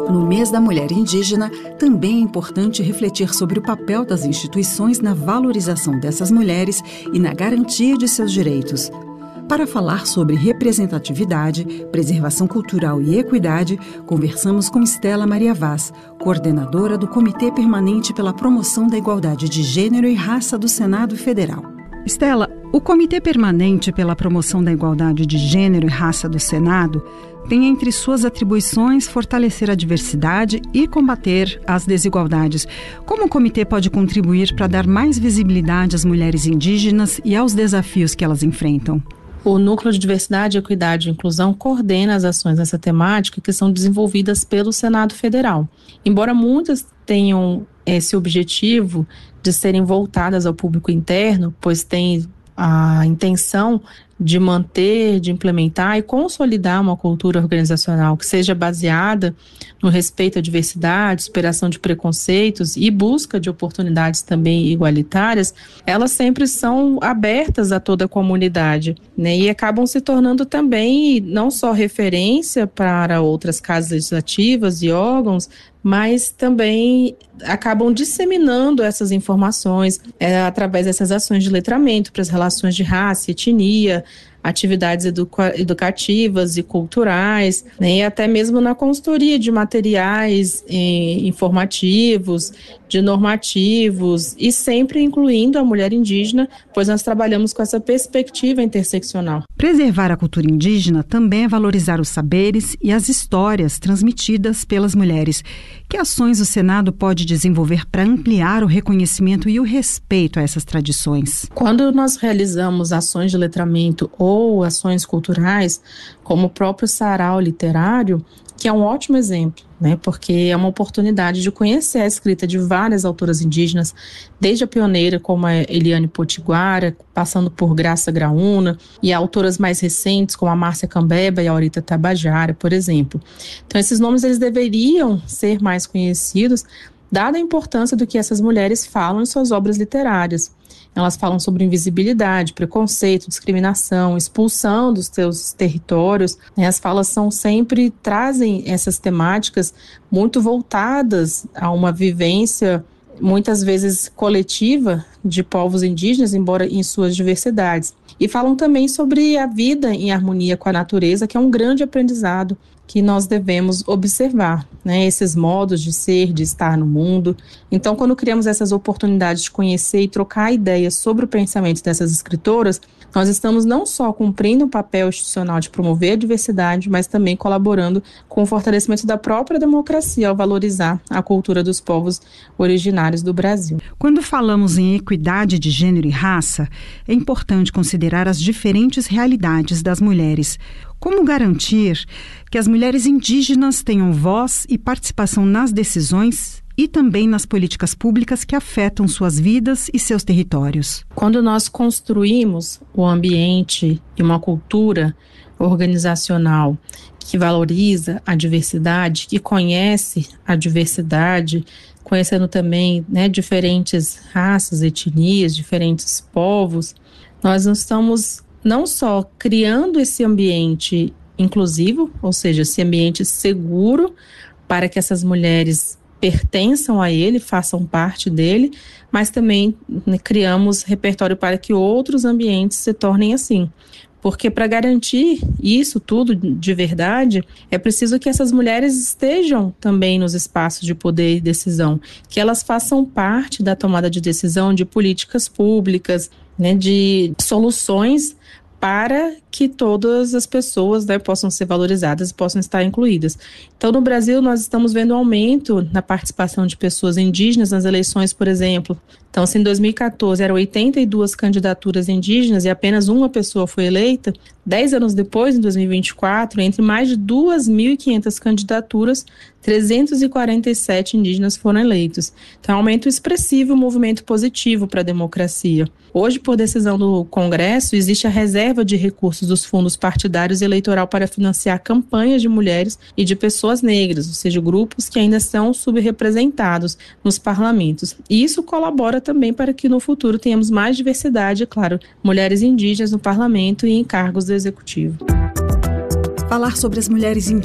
No mês da mulher indígena, também é importante refletir sobre o papel das instituições na valorização dessas mulheres e na garantia de seus direitos. Para falar sobre representatividade, preservação cultural e equidade, conversamos com Estela Maria Vaz, coordenadora do Comitê Permanente pela Promoção da Igualdade de Gênero e Raça do Senado Federal. Estela, o Comitê Permanente pela Promoção da Igualdade de Gênero e Raça do Senado tem entre suas atribuições fortalecer a diversidade e combater as desigualdades. Como o comitê pode contribuir para dar mais visibilidade às mulheres indígenas e aos desafios que elas enfrentam? O Núcleo de Diversidade, Equidade e Inclusão coordena as ações nessa temática que são desenvolvidas pelo Senado Federal. Embora muitas tenham esse objetivo de serem voltadas ao público interno, pois tem a intenção de manter, de implementar e consolidar uma cultura organizacional que seja baseada no respeito à diversidade, superação de preconceitos e busca de oportunidades também igualitárias, elas sempre são abertas a toda a comunidade, né? E acabam se tornando também não só referência para outras casas legislativas e órgãos, mas também acabam disseminando essas informações através dessas ações de letramento para as relações de raça e etnia, atividades educativas e culturais, né, e até mesmo na consultoria de materiais informativos, de normativos, e sempre incluindo a mulher indígena, pois nós trabalhamos com essa perspectiva interseccional. Preservar a cultura indígena também é valorizar os saberes e as histórias transmitidas pelas mulheres. Que ações o Senado pode desenvolver para ampliar o reconhecimento e o respeito a essas tradições? Quando nós realizamos ações de letramento ou ações culturais, como o próprio sarau literário, que é um ótimo exemplo, né? Porque é uma oportunidade de conhecer a escrita de várias autoras indígenas, desde a pioneira, como a Eliane Potiguara, passando por Graça Graúna, e autoras mais recentes, como a Márcia Cambeba e a Aurita Tabajara, por exemplo. Então, esses nomes eles deveriam ser mais conhecidos, dada a importância do que essas mulheres falam em suas obras literárias. Elas falam sobre invisibilidade, preconceito, discriminação, expulsão dos seus territórios. As falas trazem essas temáticas muito voltadas a uma vivência, muitas vezes coletiva, de povos indígenas, embora em suas diversidades. E falam também sobre a vida em harmonia com a natureza, que é um grande aprendizado que nós devemos observar, né? Esses modos de ser, de estar no mundo. Então, quando criamos essas oportunidades de conhecer e trocar ideias sobre o pensamento dessas escritoras, nós estamos não só cumprindo o papel institucional de promover a diversidade, mas também colaborando com o fortalecimento da própria democracia ao valorizar a cultura dos povos originários do Brasil. Quando falamos em equidade de gênero e raça, é importante considerar as diferentes realidades das mulheres. Como garantir que as mulheres indígenas tenham voz e participação nas decisões e também nas políticas públicas que afetam suas vidas e seus territórios? Quando nós construímos o ambiente e uma cultura organizacional que valoriza a diversidade, que conhece a diversidade, conhecendo também, né, diferentes raças, etnias, diferentes povos, nós não estamos não só criando esse ambiente inclusivo, ou seja, esse ambiente seguro para que essas mulheres pertençam a ele, façam parte dele, mas também, né, criamos repertório para que outros ambientes se tornem assim. Porque para garantir isso tudo de verdade, é preciso que essas mulheres estejam também nos espaços de poder e decisão, que elas façam parte da tomada de decisão de políticas públicas, né, de soluções para que todas as pessoas, né, possam ser valorizadas e possam estar incluídas. Então, no Brasil, nós estamos vendo um aumento na participação de pessoas indígenas nas eleições, por exemplo. Então, se em 2014 eram 82 candidaturas indígenas e apenas uma pessoa foi eleita, 10 anos depois, em 2024, entre mais de 2.500 candidaturas, 347 indígenas foram eleitos. Então, é um aumento expressivo, um movimento positivo para a democracia. Hoje, por decisão do Congresso, existe a reserva de recursos dos fundos partidários e eleitoral para financiar campanhas de mulheres e de pessoas negras, ou seja, grupos que ainda são subrepresentados nos parlamentos. E isso colabora também para que no futuro tenhamos mais diversidade, claro, mulheres indígenas no parlamento e em cargos do executivo. Falar sobre as mulheres indígenas